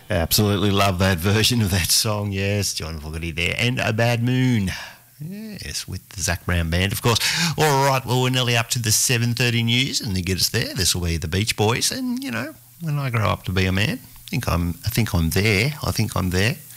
Absolutely love that version of that song, yes. John Fogerty there. And A Bad Moon. Yes, with the Zach Brown Band, of course. All right, well, we're nearly up to the 7:30 news, and to get us there, this will be the Beach Boys. And, you know, when I grow up to be a man, I think I'm there.